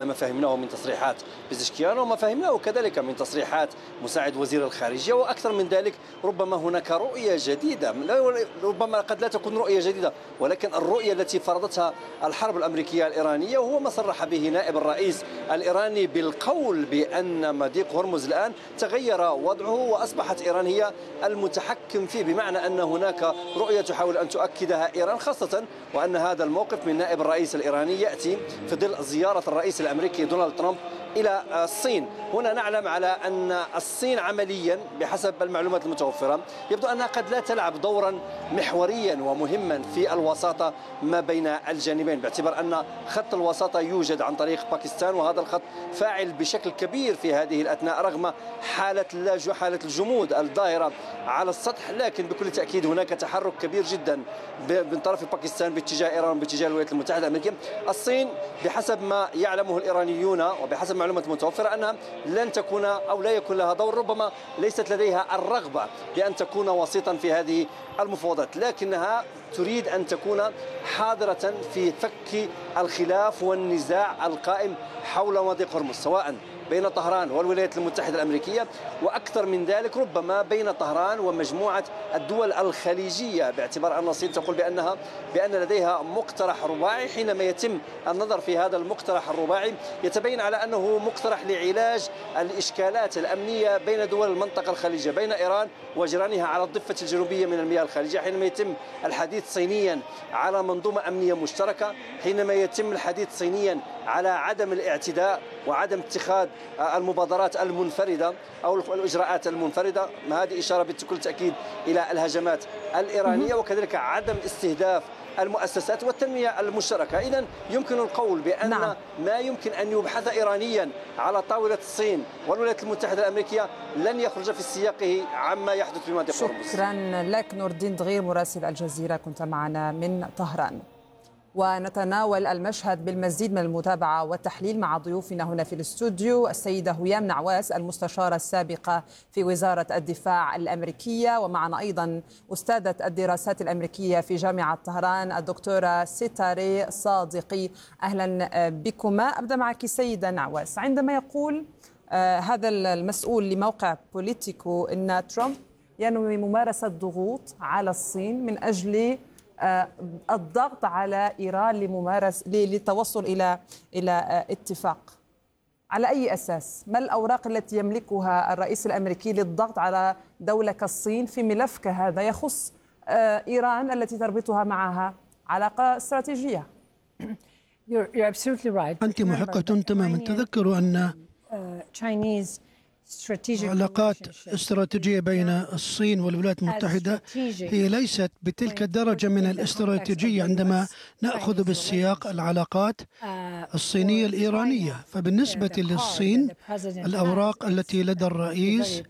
ما فهمناه من تصريحات بيزشكيان وما فهمناه كذلك من تصريحات مساعد وزير الخارجية، وأكثر من ذلك ربما هناك رؤية جديدة، ربما قد لا تكون رؤية جديدة، ولكن الرؤية التي فرضتها الحرب الأمريكية الإيرانية، وهو ما صرح به نائب الرئيس الإيراني بالقول بأن مضيق هرمز الآن تغير وضعه وأصبحت إيران هي المتحكم فيه، بمعنى أن هناك رؤية تحاول أن تؤكدها إيران، خاصة وأن هذا الموقف من نائب الرئيس الإيراني يأتي في ظل زيارة الرئيس الأمريكي دونالد ترامب إلى الصين. هنا نعلم على أن الصين عمليا بحسب المعلومات المتوفرة يبدو أنها قد لا تلعب دورا محوريا ومهما في الوساطة ما بين الجانبين، باعتبار أن خط الوساطة يوجد عن طريق باكستان، وهذا الخط فاعل بشكل كبير في هذه الأثناء رغم حالة الجمود الظاهرة على السطح، لكن بكل تأكيد هناك تحرك كبير جدا من طرف باكستان باتجاه إيران وباتجاه الولايات المتحدة الأمريكية. الصين بحسب ما يعلمه الإيرانيون وبحسب معلومات متوفرة أنها لن تكون أو لا يكون لها دور، ربما ليست لديها الرغبة بأن تكون وسيطا في هذه المفاوضات، لكنها تريد أن تكون حاضرة في فك الخلاف والنزاع القائم حول مضيق هرمز، سواء بين طهران والولايات المتحدة الأمريكية، وأكثر من ذلك ربما بين طهران ومجموعة الدول الخليجية، باعتبار أن الصين تقول بأن لديها مقترح رباعي. حينما يتم النظر في هذا المقترح الرباعي يتبين على أنه مقترح لعلاج الإشكالات الأمنية بين دول المنطقة الخليجية، بين إيران وجيرانها على الضفة الجنوبية من المياه الخليجية، حينما يتم الحديث صينيا على منظومة أمنية مشتركة، حينما يتم الحديث صينيا على عدم الاعتداء وعدم اتخاذ المبادرات المنفردة أو الإجراءات المنفردة. هذه إشارة بكل تأكيد إلى الهجمات الإيرانية، وكذلك عدم استهداف المؤسسات والتنمية المشتركة. إذن يمكن القول بأن ما يمكن أن يبحث إيرانيا على طاولة الصين والولايات المتحدة الأمريكية لن يخرج في سياقه عما يحدث في مضيق هرمز. شكرا لك نور الدين دغير مراسل الجزيرة، كنت معنا من طهران. ونتناول المشهد بالمزيد من المتابعة والتحليل مع ضيوفنا هنا في الاستوديو، السيدة هيام نعواس المستشارة السابقة في وزارة الدفاع الأمريكية، ومعنا أيضا أستاذة الدراسات الأمريكية في جامعة طهران الدكتورة ستاري صادقي. أهلا بكما. أبدأ معك سيدة نعواس، عندما يقول هذا المسؤول لموقع بوليتيكو أن ترامب ينوي ممارسة ضغوط على الصين من أجل الضغط على إيران للتوصل إلى اتفاق، على أي أساس؟ ما الأوراق التي يملكها الرئيس الأمريكي للضغط على دولة كالصين في ملف كهذا يخص إيران التي تربطها معها علاقة استراتيجية؟ أنت محقة تماما. تذكروا أن علاقات استراتيجية بين الصين والولايات المتحدة هي ليست بتلك الدرجة من الاستراتيجية عندما نأخذ بالسياق العلاقات الصينية الإيرانية. فبالنسبة للصين الأوراق التي لدى الرئيس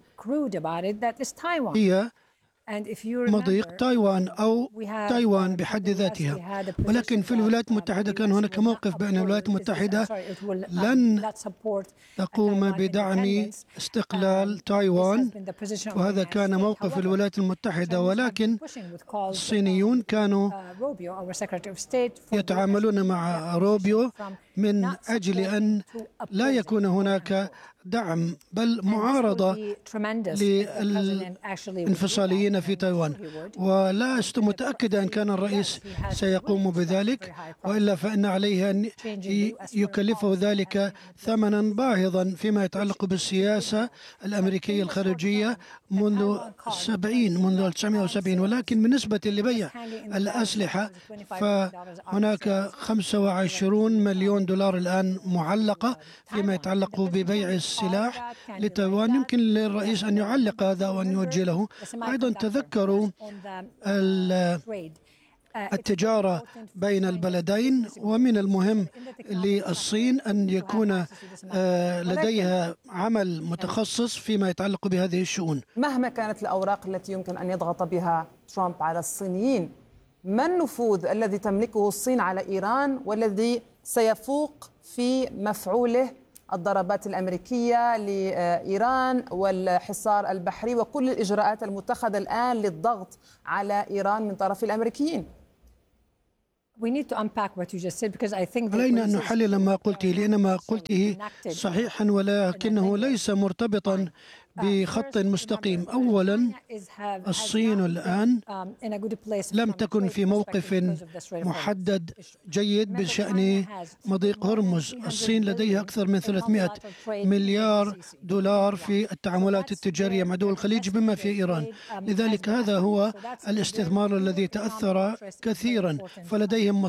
هي مضيق تايوان أو تايوان بحد ذاتها، ولكن في الولايات المتحدة كان هناك موقف بأن الولايات المتحدة لن تقوم بدعم استقلال تايوان، وهذا كان موقف الولايات المتحدة، ولكن الصينيون كانوا يتعاملون مع روبيو من أجل أن لا يكون هناك دعم بل معارضة للانفصاليين في تايوان. ولست متأكدة أن كان الرئيس سيقوم بذلك، وإلا فإن عليه أن يكلفه ذلك ثمنا باهظا فيما يتعلق بالسياسة الأمريكية الخارجية منذ 1970. ولكن بالنسبة لبيع الأسلحة فهناك 25 مليون دولار الآن معلقة فيما يتعلق ببيع السلاح لتايوان. يمكن للرئيس أن يعلق هذا وأن يوجه له. أيضا تذكروا التجارة بين البلدين، ومن المهم للصين أن يكون لديها عمل متخصص فيما يتعلق بهذه الشؤون. مهما كانت الأوراق التي يمكن أن يضغط بها ترامب على الصينيين، ما النفوذ الذي تملكه الصين على إيران والذي سيفوق في مفعوله الضربات الأمريكية لإيران والحصار البحري وكل الإجراءات المتخذة الآن للضغط على إيران من طرف الأمريكيين؟ علينا أن نحلل ما قلته، لأن ما قلته صحيحا ولكنه ليس مرتبطا بخط مستقيم. أولا، الصين الآن لم تكن في موقف محدد جيد بشأن مضيق هرمز. الصين لديها أكثر من 300 مليار دولار في التعاملات التجارية مع دول الخليج بما في إيران، لذلك هذا هو الاستثمار الذي تأثر كثيرا، فلديهم